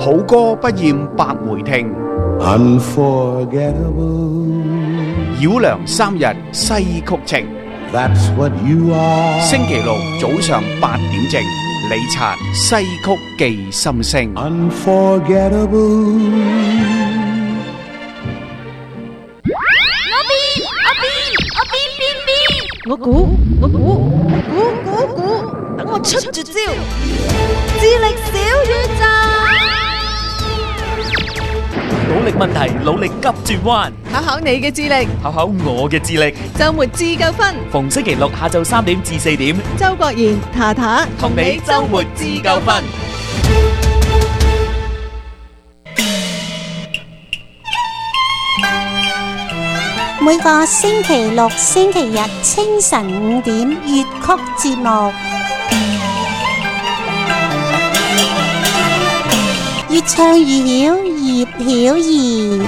好歌不厭百回聽， Unforgettable. 繞梁三日西曲情。 That's what you are. 星期六早上8點正，李察西曲記心聲。 Unforgettable. 我估，等我出絕招，智力小宇宙， 努力問題，努力急轉彎， 考考你嘅智力， 考考我嘅智力。 周末自夠分， 逢星期六下晝3點至4點， 周國賢、塔塔同你周末自夠分。 每個星期六、星期日清晨5點粵曲節目，越唱越曉，葉曉儀。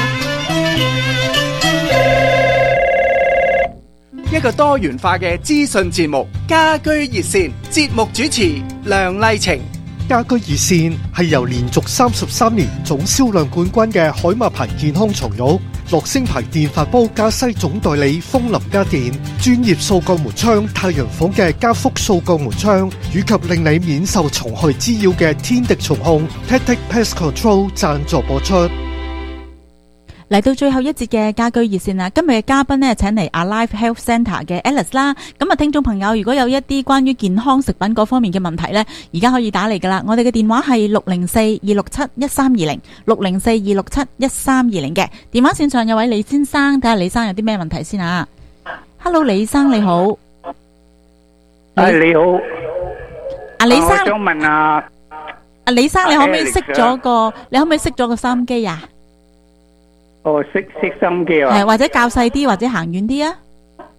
一個多元化嘅資訊節目，家居熱線節目主持梁麗晴。 家居熱線係由連續33年總銷量冠軍嘅海馬牌健康床褥、樂聲牌電飯煲加西總代理風林家電、專業掃鋼門窗太陽房嘅加福掃鋼門窗，以及令你免受蟲害滋擾嘅天敵蟲控 Tactic Pest Control 贊助播出。 嚟到最後一節嘅家居熱線啦，今日嘅嘉賓呢，請嚟 Alive Health Centre 嘅 Alice 啦。咁啊，聽眾朋友如果有一啲關於健康食品嗰方面嘅問題呢，而家可以打嚟噶啦。我哋嘅電話係604-267-1320 604-267-1320嘅。電話線上有位李先生，睇下李生有啲咩問題先啊。Hello， 李生你好。 係你好。 李生， 我想問啊， 李生你可唔可以熄咗個？你可唔可以熄咗個收音機啊？ 哦，熄收音機啊！ 係或者較細啲，或者行遠啲啊！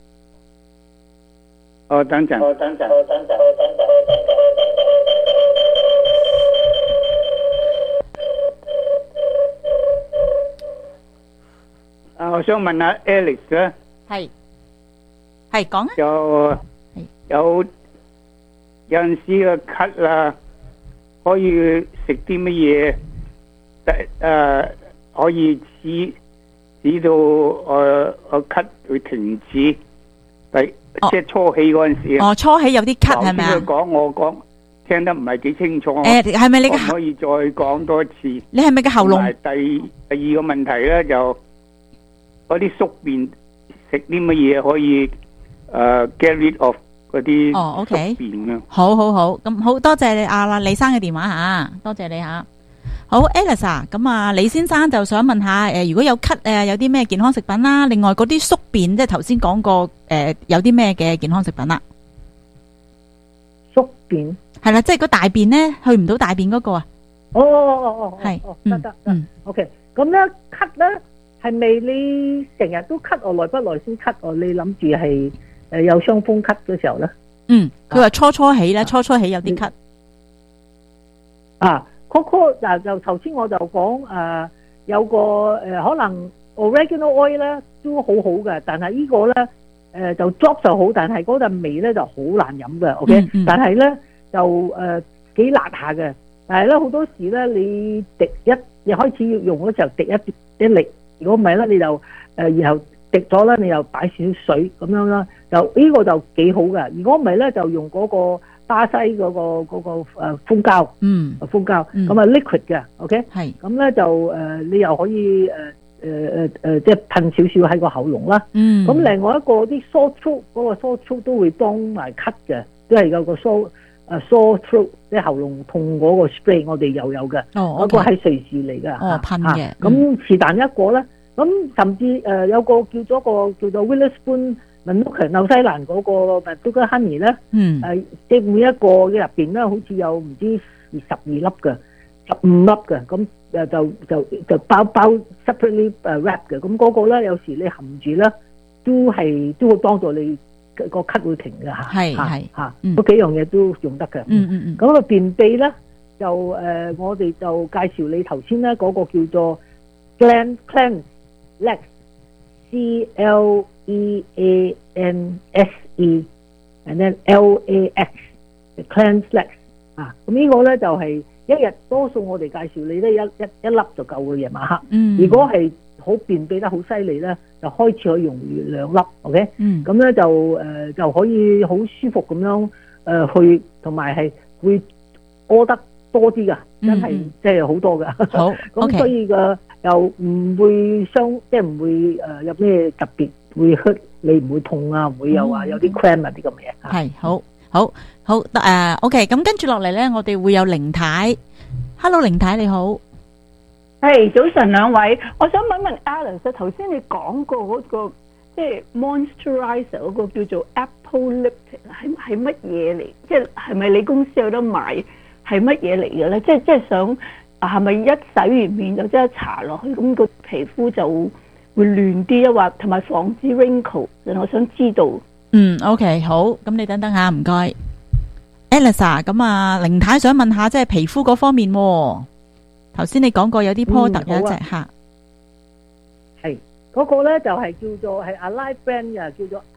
哦，等陣。我想問下 Alex 咧， 係講啊！ 有陣時個咳啦，可以食啲乜嘢？可以指到我咳會停止，即係初起嗰陣時。 哦，初起有啲咳係咪啊？ 我講聽得唔係幾清楚。 係咪你嘅？ 可以再講多一次。 你係咪嘅喉嚨？ 第二個問題咧，就嗰啲宿便食啲乜嘢可以get rid of 嗰啲宿便啊？ 好，咁好多謝你啊李生嘅電話吓，多謝你吓。好 Alice 啊，咁啊李先生就想問下如果有咳有啲咩健康食品啦？另外嗰啲宿便即係頭先講過有啲咩嘅健康食品啦？ 宿便係啦，即係個大便咧去唔到大便嗰個啊？係得，OK。咁咧咳咧係咪你成日都咳，耐不耐先咳？你諗住係有傷風咳嘅時候咧？ 佢話初起咧，初起有啲咳啊。嗱，就頭先我就講有個可能 oregano oil 咧都好好嘅，但係呢個咧就 drop 就好，但係嗰陣味咧就好難飲嘅 ，OK，但係咧就幾辣下嘅，但係咧好多時咧你你開始要用嗰時候滴一粒，如果唔係咧你就然後滴咗咧你又擺少少水咁樣啦，就呢個就幾好嘅，如果唔係咧就用嗰個巴西嗰個蜂膠，蜂膠咁啊 liquid 嘅 ，OK， 係咁咧就你又可以即係噴少少喺個喉嚨啦。咁另外一個啲 sore throat 嗰個 sore throat 都會幫埋咳嘅，都係有個 sore throat 即係喉嚨痛嗰個 spray 我哋又有嘅，嗰個係瑞士嚟嘅， 噴嘅。 咁是但一個咧，咁甚至有個叫做 Witherspoon。紐西蘭嗰個 Manuka Honey 咧，即係每一個嘅入邊咧，好似有唔知12粒嘅，15粒嘅，咁就包 separately wrap 嘅，咁嗰個咧有時你含住咧，都會幫助你個咳會停嘅嚇，係嗰幾樣嘢都用得嘅。咁啊便秘咧，就我哋就介紹你頭先咧嗰個叫做 Cleanse Lex CLEANSE，and then LAX，Cleanse Lex 啊，咁呢個咧就係一日多數我哋介紹你咧一粒就夠嘅夜晚黑。 嗯， 如果係好便秘得好犀利咧，就開始可以用2粒 ，OK？ 嗯， 咁咧就可以好舒服咁樣去，同埋係會屙得多啲噶，真係即係好多噶。 好， 咁所以又唔會即係唔會有咩特別會 hurt 你，唔會痛啊，唔會有話有啲 cramp 啊啲咁嘅嘢。 係好 OK， 咁跟住落嚟咧，我哋會有凌太。Hello， 凌太你好。 係早晨兩位，我想問問 Alice， 頭先你講過嗰個即係 moisturizer 嗰個叫做 Apple Liptic 係乜嘢嚟？即係咪你公司有得買？係乜嘢嚟嘅咧？即係想係咪一洗完面就即係搽落去，咁個皮膚就會嫩啲啊？或同埋防止 wrinkle？我想知道。 OK， 好，咁你等等下，唔該 ，Alice 咁啊，凌太想問下即係皮膚嗰方面。頭先你講過有啲 product 有一隻嚇， 係嗰個咧就係叫做係 Alive brand 嘅，叫做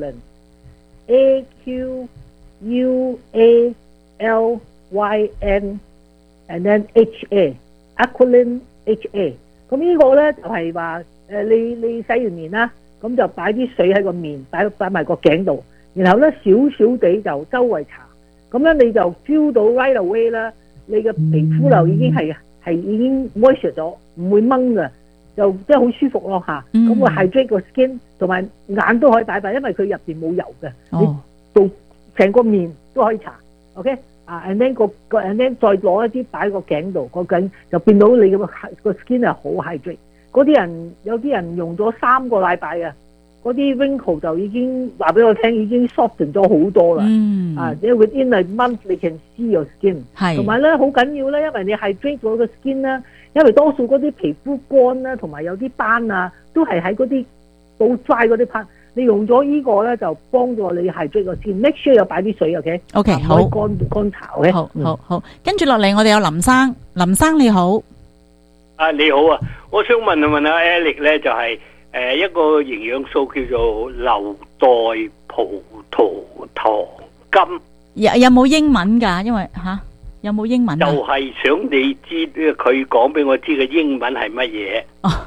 Aqualin，AQUALYN，and then HA，Aqualin HA。咁呢個咧就係話你洗完面啦，咁就擺啲水喺個面，擺埋個頸度，然後咧少少地就周圍搽，咁樣你就 feel 到 right away 啦，你嘅皮膚就已經係已經 moisture 咗，唔會掹嘅，就即係好舒服咯嚇。咁會 hydrate 個 skin， 同埋眼都可以擺，因為佢入邊冇油嘅，你到成個面都可以搽。OK and then and then 再攞一啲擺個頸度，個頸就變到你個 skin 係好 hydrate。有啲人用咗3個禮拜啊，嗰啲 wrinkle 就已經話俾我聽，已經 soften 咗好多啦。因為 within a month 你 can see your skin。係。同埋咧好緊要咧，因為你 hydrate 咗個 skin 啦，因為多數嗰啲皮膚乾啦，同埋有啲斑啊，都係喺嗰啲好 dry 嗰啲 part。你用咗呢個咧，就幫助你 hydrate 個 skin。Make sure 有擺啲水 ，OK？OK， 好。 乾炒嘅。 好。跟住落嚟，我哋有林生，林生你好。 你好啊，我想問下 Alex 咧，就係一個營養素叫做硫代葡萄糖苅， 有冇英文㗎？因為有冇英文啊？ 就係想你知佢講俾我知嘅英文係乜嘢。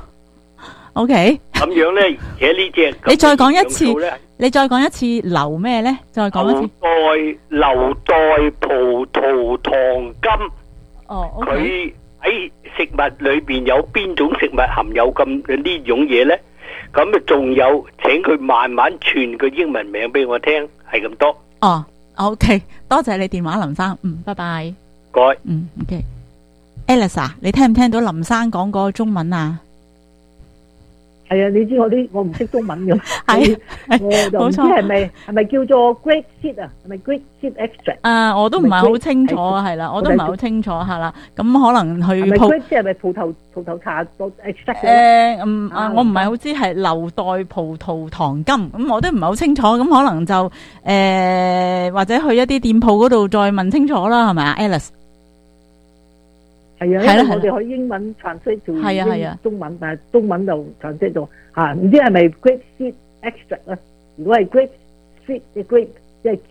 OK。 咁樣咧，而且呢隻你再講一次硫咩咧？再講一次。 硫代葡萄糖苅。 OK。 佢喺食物裏邊有邊種食物含有咁呢種嘢呢？咁啊，仲有請佢慢慢傳個英文名俾我聽，係咁多。 OK， 多謝你電話，林生。拜拜。 該。 OK。Alice 你聽唔聽到林生講個中文啊？ 係啊，你知我唔識中文嘅，係我就唔知係咪叫做 grape seed 啊？係咪 grape seed extract？ 我都唔係好清楚，係啦，我都唔係好清楚，係啦。咁可能去 grape seed 係咪葡萄茶 extract？ 我唔係好知係硫代葡萄糖苅，咁我都唔係好清楚。咁可能就或者去一啲店鋪嗰度再問清楚啦，係咪啊 ，Alice？ 係啊，因為我哋可以英文 translate 做中文，但係中文就 translate 到唔知係咪 grape seed extract 咧？如果係 grape seed 嘅 grape， 即係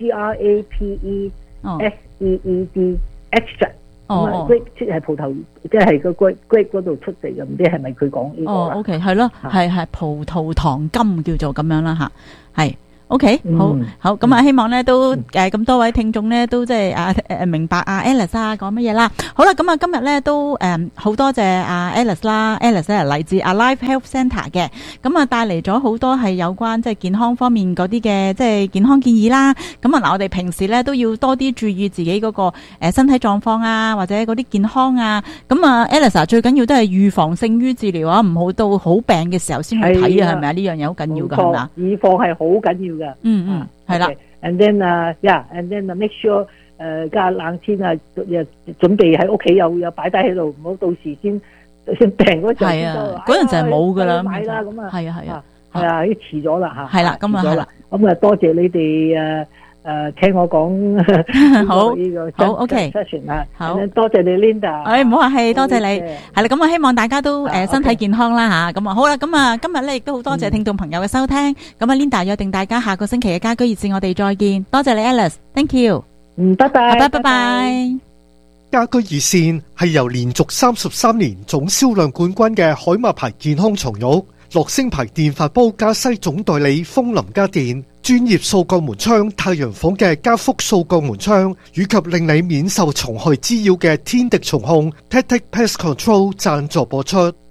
GRAPE SEED extract，grape seed 係葡萄，即係個 grape 嗰度出嚟嘅，唔知係咪佢講呢個啦 ？OK， 係咯，係葡萄糖苅叫做咁樣啦嚇，係。OK， 好，咁啊，希望咧都咁多位聽眾咧都即係明白Alice 講乜嘢啦。好啦，咁啊今日咧都好多謝Alice 啦 ，Alice 係嚟自Alive Health Centre 嘅，咁啊帶嚟咗好多係有關即係健康方面嗰啲嘅即係健康建議啦。咁啊嗱，我哋平時咧都要多啲注意自己嗰個身體狀況啊，或者嗰啲健康啊。咁啊 Alice 最緊要都係預防勝於治療啊，唔好到好病嘅時候先去睇啊，係咪啊？呢樣嘢好緊要㗎，係咪啊？ 預防係好緊要㗎。 係啦。 And then make sure 加冷天啊，準備喺屋企有擺低喺度，唔好到時先病嗰陣。 係啊，嗰陣就係冇㗎啦。 買啦咁啊。 係啊， 已經遲咗啦嚇。 係啦，咁啊係啦。 咁啊多謝你哋聽我講好呢個好 OK 好多謝你 Linda。 唔好客氣，多謝你。係啦，咁我希望大家都身體健康啦嚇。咁啊好啦，咁啊今日咧亦都好多謝聽眾朋友嘅收聽。咁啊 Linda 約定大家下個星期嘅家居熱線，我哋再見。多謝你 Alice，Thank you。 拜拜。 拜拜。 家居熱線係由連續33年總銷量冠軍嘅海馬牌健康床褥、樂聲牌電飯煲加西總代理風林家電、專業掃鋼門窗太陽房嘅加福掃鋼門窗，以及令你免受蟲害滋擾嘅天敵蟲控 Tactic Pest Control 贊助播出。